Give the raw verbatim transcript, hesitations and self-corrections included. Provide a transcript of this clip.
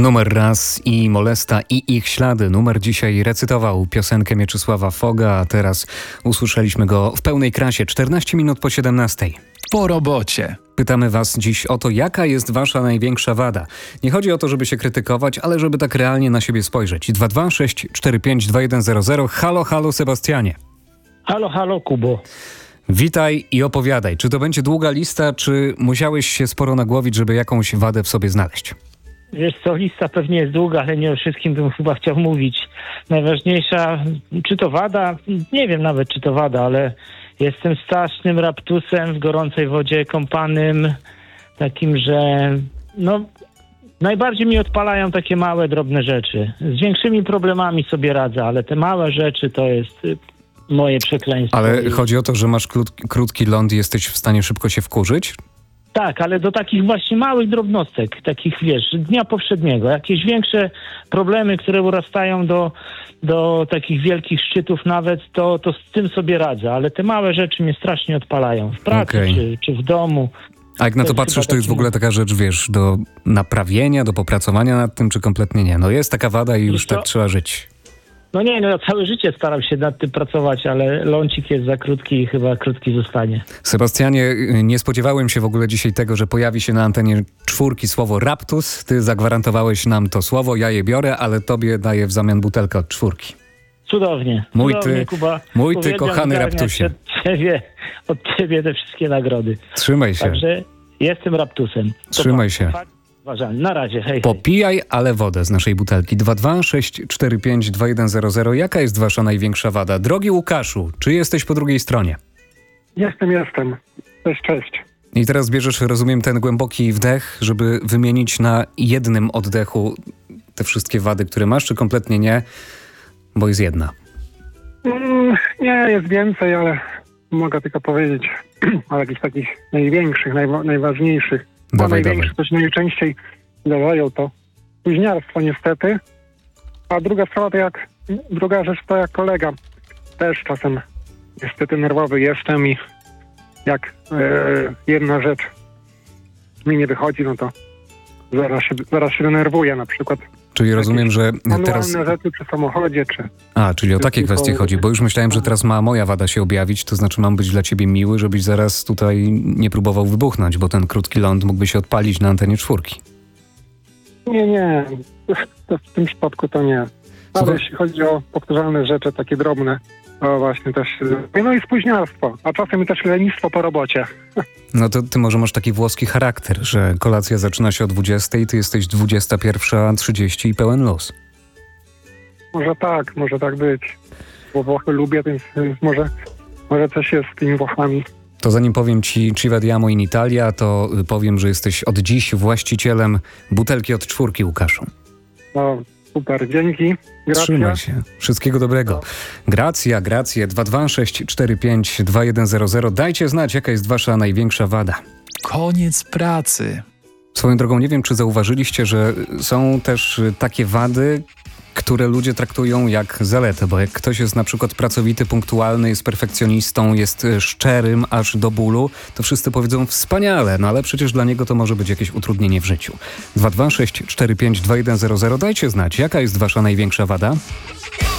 Numer raz i Molesta i ich ślady. Numer dzisiaj recytował piosenkę Mieczysława Foga, a teraz usłyszeliśmy go w pełnej krasie. czternaście minut po siedemnastej. Po robocie. Pytamy was dziś o to, jaka jest wasza największa wada. Nie chodzi o to, żeby się krytykować, ale żeby tak realnie na siebie spojrzeć. dwa dwa sześć cztery pięć dwa jeden zero zero. Halo, halo, Sebastianie. Halo, halo, Kubo. Witaj i opowiadaj. Czy to będzie długa lista, czy musiałeś się sporo nagłowić, żeby jakąś wadę w sobie znaleźć? Wiesz co, lista pewnie jest długa, ale nie o wszystkim bym chyba chciał mówić. Najważniejsza, czy to wada? Nie wiem nawet, czy to wada, ale jestem strasznym raptusem w gorącej wodzie kąpanym, takim, że no najbardziej mi odpalają takie małe, drobne rzeczy. Z większymi problemami sobie radzę, ale te małe rzeczy to jest moje przekleństwo. Ale chodzi o to, że masz krótki, krótki ląd i jesteś w stanie szybko się wkurzyć? Tak, ale do takich właśnie małych drobnostek, takich wiesz, dnia powszedniego. Jakieś większe problemy, które urastają do, do takich wielkich szczytów nawet, to, to z tym sobie radzę. Ale te małe rzeczy mnie strasznie odpalają. W pracy Okay. czy, czy w domu. A jak na to, to patrzysz, to jest w ogóle taka rzecz, wiesz, do naprawienia, do popracowania nad tym, czy kompletnie nie? No jest taka wada i już tak trzeba żyć. No nie, no ja całe życie staram się nad tym pracować, ale lącik jest za krótki i chyba krótki zostanie. Sebastianie, nie spodziewałem się w ogóle dzisiaj tego, że pojawi się na antenie czwórki słowo raptus. Ty zagwarantowałeś nam to słowo, ja je biorę, ale tobie daję w zamian butelkę od czwórki. Cudownie. Mój Cudownie, ty, Kuba. mój ty kochany raptusie. Od ciebie, od ciebie te wszystkie nagrody. Trzymaj się. Także jestem raptusem. Trzymaj się. Uważam. Na razie, hej. Popijaj, ale wodę z naszej butelki. dwa dwa sześć cztery pięć dwa jeden zero zero. Jaka jest wasza największa wada? Drogi Łukaszu, czy jesteś po drugiej stronie? Jestem, jestem. Cześć, cześć. I teraz bierzesz, rozumiem, ten głęboki wdech, żeby wymienić na jednym oddechu te wszystkie wady, które masz, czy kompletnie nie? Bo jest jedna. Mm, nie, jest więcej, ale mogę tylko powiedzieć o jakichś takich największych, najwa- najważniejszych. Dawaj, największych, co się najczęściej zdarzają, to późniarstwo niestety. A druga sprawa to jak, druga rzecz to jak kolega. Też czasem niestety nerwowy jestem i jak e, jedna rzecz mi nie wychodzi, no to zaraz się, zaraz się denerwuję na przykład. Czyli rozumiem, że manualne teraz... rzeczy przy samochodzie, czy... A, czyli o takie czy kwestie to... chodzi, bo już myślałem, że teraz ma moja wada się objawić, to znaczy mam być dla ciebie miły, żebyś zaraz tutaj nie próbował wybuchnąć, bo ten krótki ląd mógłby się odpalić na antenie czwórki. Nie, nie. To w tym przypadku to nie. Ale Słuchaj. jeśli chodzi o powtarzalne rzeczy, takie drobne, to właśnie też... No i spóźniarstwo, a czasem i też lenistwo po robocie. No to ty może masz taki włoski charakter, że kolacja zaczyna się o dwudziestej, ty jesteś dwudziesta pierwsza trzydzieści i pełen luz. Może tak, może tak być. Bo Włochy lubię, więc, więc może, może coś jest z tymi Włochami. To zanim powiem ci ci vediamo in Italia, to powiem, że jesteś od dziś właścicielem butelki od czwórki, Łukaszu. No, super, dzięki. Gracja. Trzymaj się. Wszystkiego dobrego. Gracja, gracja. dwa dwa sześć cztery pięć dwa jeden zero zero. Dajcie znać, jaka jest wasza największa wada. Koniec pracy. Swoją drogą, nie wiem, czy zauważyliście, że są też takie wady, które ludzie traktują jak zaletę, bo jak ktoś jest na przykład pracowity, punktualny, jest perfekcjonistą, jest szczerym aż do bólu, to wszyscy powiedzą wspaniale, no ale przecież dla niego to może być jakieś utrudnienie w życiu. dwa dwa sześć cztery pięć dwa jeden zero zero. Dajcie znać, jaka jest wasza największa wada?